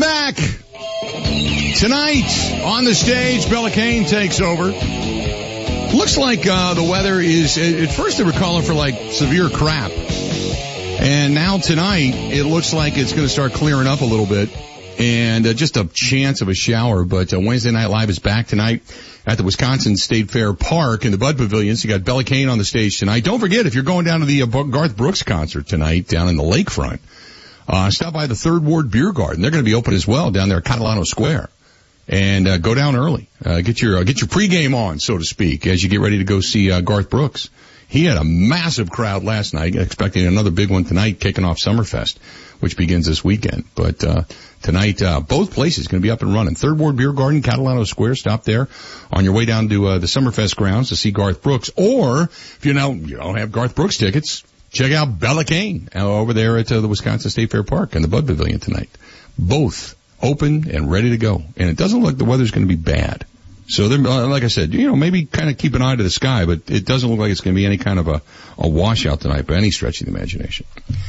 back. Tonight, on the stage, Bella Kane takes over. Looks like the weather is, at first they were calling for like severe crap. And now tonight, it looks like it's going to start clearing up a little bit. And just a chance of a shower. But Wednesday Night Live is back tonight at the Wisconsin State Fair Park in the Bud Pavilion. So you got Bella Kane on the stage tonight. Don't forget, if you're going down to the Garth Brooks concert tonight down in the lakefront, stop by the Third Ward Beer Garden. They're going to be open as well down there at Catalano Square. And go down early. Get your pregame on, so to speak, as you get ready to go see Garth Brooks. He had a massive crowd last night, expecting another big one tonight, kicking off Summerfest, which begins this weekend. But tonight, both places going to be up and running. Third Ward Beer Garden, Catalano Square. Stop there on your way down to the Summerfest grounds to see Garth Brooks. Or if you don't have Garth Brooks tickets, check out Bella Kane over there at the Wisconsin State Fair Park in the Bud Pavilion tonight. Both open and ready to go. And it doesn't look like the weather's going to be bad. So, like I said, maybe kind of keep an eye to the sky, but it doesn't look like it's going to be any kind of a washout tonight by any stretch of the imagination.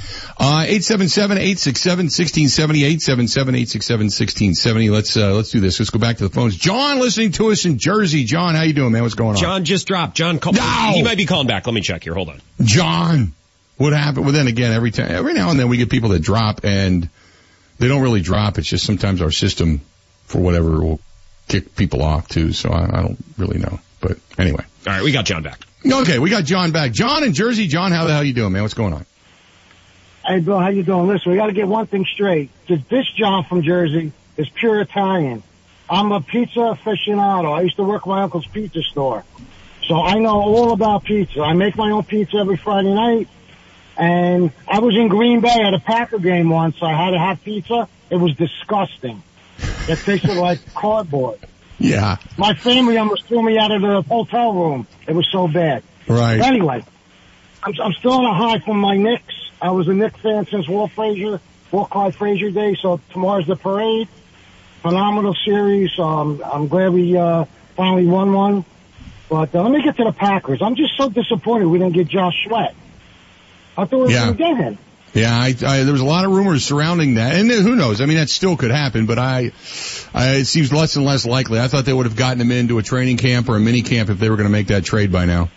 877-867-1670, 877-867-1670. Let's do this. Let's go back to the phones. John listening to us in Jersey. John, how you doing, man? What's going on? John just dropped. John, he might be calling back. Let me check here. Hold on. John, what happened? Well, then again, every now and then we get people that drop, and they don't really drop. It's just sometimes our system, for whatever, will kick people off too, so I don't really know. But anyway. All right, we got John back. Okay, we got John back. John in Jersey. John, how the hell you doing, man? What's going on? Hey, Bill, how you doing? Listen, we got to get one thing straight. This John from Jersey is pure Italian. I'm a pizza aficionado. I used to work at my uncle's pizza store. So I know all about pizza. I make my own pizza every Friday night. And I was in Green Bay at a Packer game once. I had to have pizza. It was disgusting. It tasted like cardboard. Yeah. My family almost threw me out of the hotel room. It was so bad. Right. But anyway, I'm still on a high from my Knicks. I was a Knicks fan since Walt Clyde Frazier Day, so tomorrow's the parade. Phenomenal series. I'm glad we finally won one. But let me get to the Packers. I'm just so disappointed we didn't get Josh Sweat. I thought we were going to get him. Yeah, there was a lot of rumors surrounding that, and who knows? I mean, that still could happen, but it seems less and less likely. I thought they would have gotten him into a training camp or a mini camp if they were going to make that trade by now.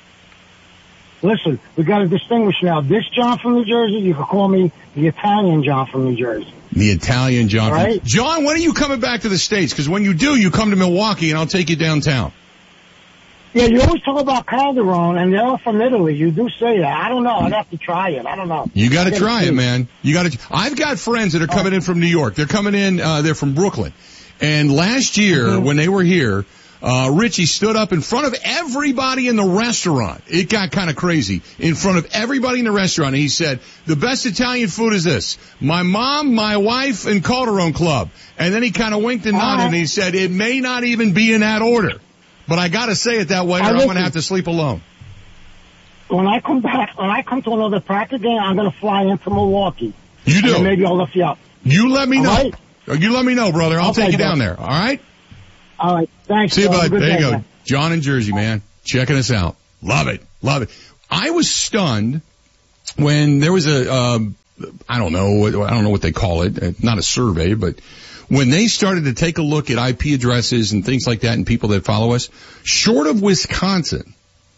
Listen, we got to distinguish now. This John from New Jersey, you can call me the Italian John from New Jersey. The Italian John. Right? John, when are you coming back to the States? Because when you do, you come to Milwaukee, and I'll take you downtown. Yeah, you always talk about Calderon, and they're all from Italy. You do say that. I don't know. I'd have to try it. I don't know. You got to try it, man. I've got friends that are coming in from New York. They're coming in. They're from Brooklyn. And last year, when they were here, Richie stood up in front of everybody in the restaurant. It got kind of crazy. In front of everybody in the restaurant, and he said, "The best Italian food is this: my mom, my wife, and Calderon Club." And then he kind of winked and nodded, and he said, "It may not even be in that order. But I gotta say it that way, or I'm gonna have to sleep alone." When I come to another Packer game, I'm gonna fly into Milwaukee. You do? And maybe I'll lift you up. You let me know. Right? You let me know, brother. I'll take you down there. All right? All right. Thanks. See you, bud. There you go. Man. John in Jersey, man. Checking us out. Love it. Love it. I was stunned when there was I don't know what they call it. Not a survey, but when they started to take a look at IP addresses and things like that and people that follow us, short of Wisconsin,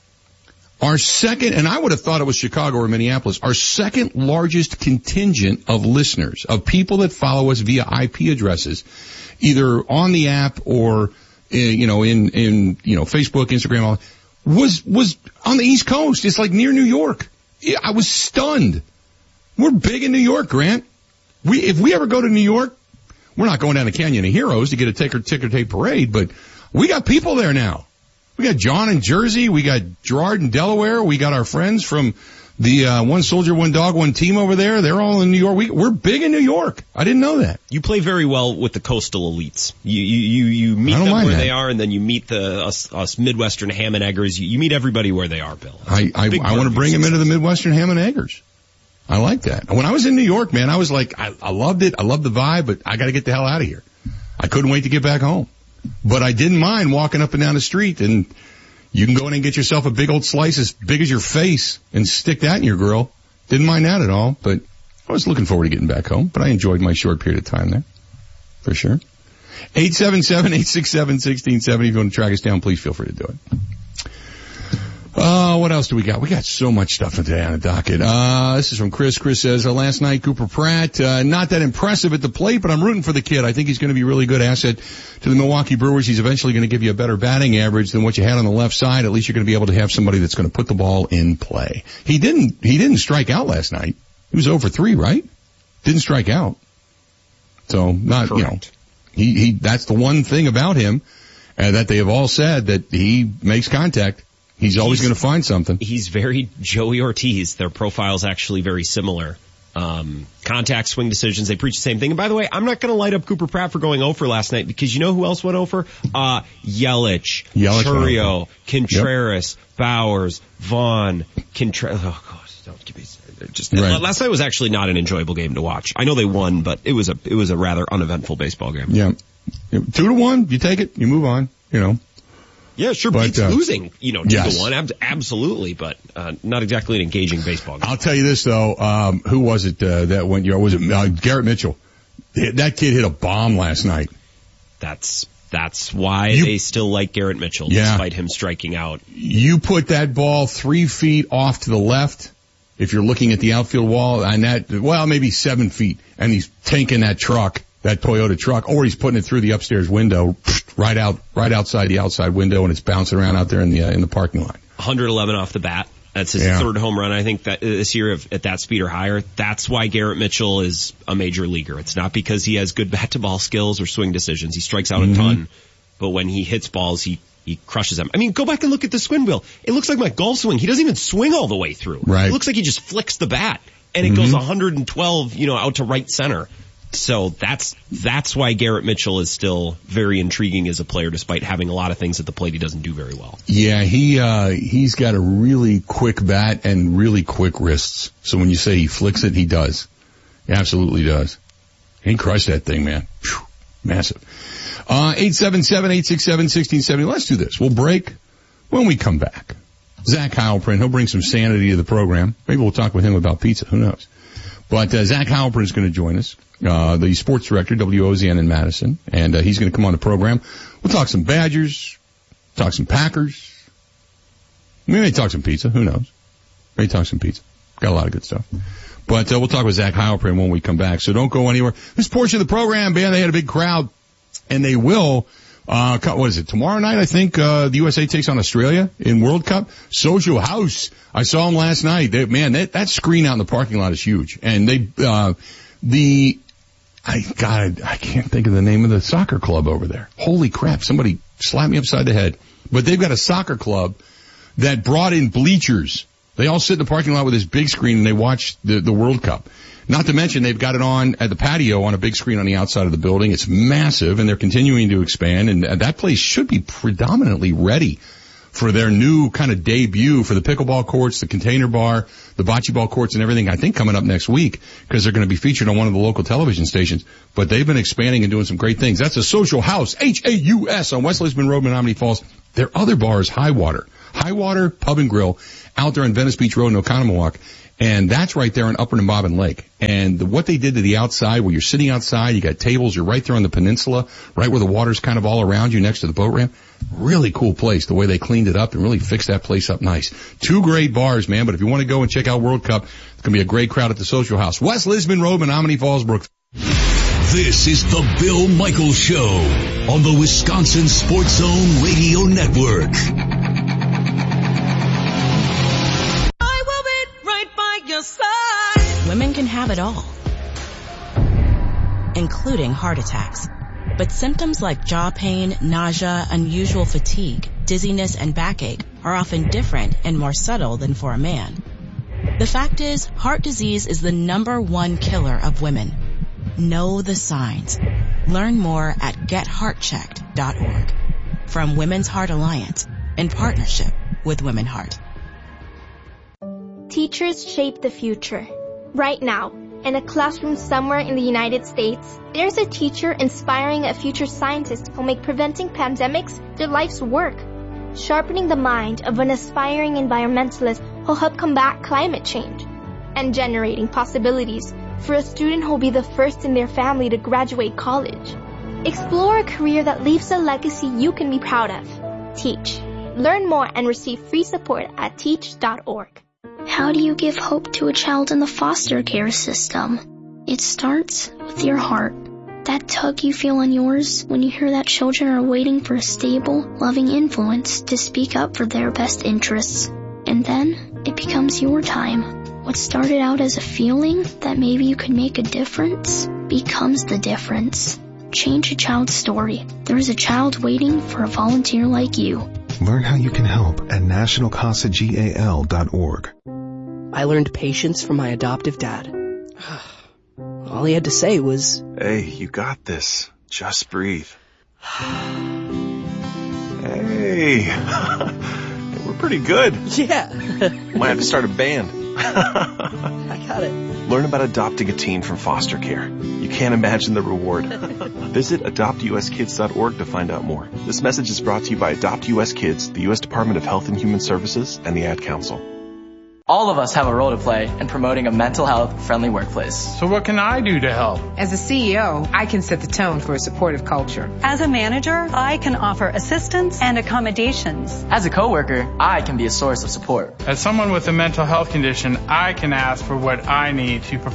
our second, and I would have thought it was Chicago or Minneapolis, our second largest contingent of listeners, of people that follow us via IP addresses, either on the app or, in Facebook, Instagram, was on the East Coast. It's like near New York. I was stunned. We're big in New York, Grant. If we ever go to New York, we're not going down the Canyon of Heroes to get a ticker tape parade, but we got people there now. We got John in Jersey. We got Gerard in Delaware. We got our friends from the One Soldier, One Dog, One Team over there. They're all in New York. We're big in New York. I didn't know that. You play very well with the coastal elites. You meet them where they are, and then you meet us Midwestern ham and eggers. You meet everybody where they are, Bill. I want to bring them into the Midwestern ham and eggers. I like that. When I was in New York, man, I was like, I loved it. I loved the vibe, but I got to get the hell out of here. I couldn't wait to get back home. But I didn't mind walking up and down the street, and you can go in and get yourself a big old slice as big as your face and stick that in your grill. Didn't mind that at all, but I was looking forward to getting back home, but I enjoyed my short period of time there. For sure. 877-867-1670. If you want to track us down, please feel free to do it. What else do we got? We got so much stuff today on the docket. This is from Chris. Chris says, last night, Cooper Pratt, not that impressive at the plate, but I'm rooting for the kid. I think he's going to be a really good asset to the Milwaukee Brewers. He's eventually going to give you a better batting average than what you had on the left side. At least you're going to be able to have somebody that's going to put the ball in play. He didn't strike out last night. He was 0 for 3, right? Didn't strike out. So not, correct. He that's the one thing about him, that they have all said, that he makes contact. He's always going to find something. He's very Joey Ortiz. Their profile's actually very similar. Contact, swing decisions, they preach the same thing. And by the way, I'm not going to light up Cooper Pratt for going 0 for last night, because you know who else went 0 for? Yelich, Churio, Contreras, Bowers, Vaughn, Contreras. Oh, gosh, don't give me... Right. Last night was actually not an enjoyable game to watch. I know they won, but it was a rather uneventful baseball game. Yeah. 2-1, you take it, you move on, Yeah, sure, but beats losing, 2-1, absolutely, but not exactly an engaging baseball game. I'll tell you this, though, who was it that went, was it Garrett Mitchell? That kid hit a bomb last night. That's why they still like Garrett Mitchell, despite him striking out. You put that ball 3 feet off to the left, if you're looking at the outfield wall, and maybe 7 feet, and he's tanking that truck, that Toyota truck, or he's putting it through the upstairs window, right outside the outside window, and it's bouncing around out there in the parking lot. 111 off the bat. That's his third home run, I think, that this year at that speed or higher. That's why Garrett Mitchell is a major leaguer. It's not because he has good bat-to-ball skills or swing decisions. He strikes out a ton, but when he hits balls, he crushes them. I mean, go back and look at the swing wheel. It looks like my golf swing. He doesn't even swing all the way through. Right. It looks like he just flicks the bat, and it goes 112, out to right center. So that's why Garrett Mitchell is still very intriguing as a player, despite having a lot of things at the plate he doesn't do very well. Yeah, he's got a really quick bat and really quick wrists. So when you say he flicks it, he does. He absolutely does. He crushed that thing, man. Whew, massive. 877-867-1670. Let's do this. We'll break. When we come back, Zach Heilprin, he'll bring some sanity to the program. Maybe we'll talk with him about pizza. Who knows? But Zach Heilprin is going to join us, the sports director, WOZN in Madison, and he's going to come on the program. We'll talk some Badgers, talk some Packers. We may talk some pizza. Who knows? Maybe talk some pizza. Got a lot of good stuff. But we'll talk with Zach Heilprin when we come back. So don't go anywhere. This portion of the program, man, they had a big crowd. And they will, what is it, tomorrow night, I think, the USA takes on Australia in World Cup. Social House. I saw them last night. That screen out in the parking lot is huge. And I can't think of the name of the soccer club over there. Holy crap, somebody slapped me upside the head. But they've got a soccer club that brought in bleachers. They all sit in the parking lot with this big screen and they watch the World Cup. Not to mention they've got it on at the patio on a big screen on the outside of the building. It's massive and they're continuing to expand, and that place should be predominantly ready for their new kind of debut for the pickleball courts, the container bar, the bocce ball courts and everything, I think coming up next week, because they're going to be featured on one of the local television stations. But they've been expanding and doing some great things. That's a Social House, H-A-U-S, on West Lisbon Road, Menominee Falls. Their other bar is Highwater Pub and Grill out there on Venice Beach Road in Oconomowoc. And that's right there on Upper Nemaben Lake. And what they did to the outside, where you're sitting outside, you got tables, you're right there on the peninsula, right where the water's kind of all around you next to the boat ramp. Really cool place, the way they cleaned it up and really fixed that place up nice. 2 great bars, man, but if you want to go and check out World Cup, it's going to be a great crowd at the Social House. West Lisbon Road, Menominee Falls, Brooks. This is the Bill Michaels Show on the Wisconsin Sports Zone Radio Network. Women can have it all, including heart attacks. But symptoms like jaw pain, nausea, unusual fatigue, dizziness, and backache are often different and more subtle than for a man. The fact is, heart disease is the #1 killer of women. Know the signs. Learn more at getheartchecked.org. From Women's Heart Alliance, in partnership with Women Heart. Teachers shape the future. Right now, in a classroom somewhere in the United States, there's a teacher inspiring a future scientist who'll make preventing pandemics their life's work. Sharpening the mind of an aspiring environmentalist who'll help combat climate change. And generating possibilities for a student who'll be the first in their family to graduate college. Explore a career that leaves a legacy you can be proud of. Teach. Learn more and receive free support at teach.org. How do you give hope to a child in the foster care system? It starts with your heart. That tug you feel in yours when you hear that children are waiting for a stable, loving influence to speak up for their best interests. And then it becomes your time. What started out as a feeling that maybe you could make a difference becomes the difference. Change a child's story. There is a child waiting for a volunteer like you. Learn how you can help at nationalcasagal.org. I learned patience from my adoptive dad. All he had to say was, "Hey, you got this. Just breathe." Hey, we're pretty good. Yeah. Might have to start a band. I got it. Learn about adopting a teen from foster care. You can't imagine the reward. Visit adoptuskids.org to find out more. This message is brought to you by Adopt US Kids, the U.S. Department of Health and Human Services, and the Ad Council. All of us have a role to play in promoting a mental health friendly workplace. So what can I do to help? As a CEO, I can set the tone for a supportive culture. As a manager, I can offer assistance and accommodations. As a coworker, I can be a source of support. As someone with a mental health condition, I can ask for what I need to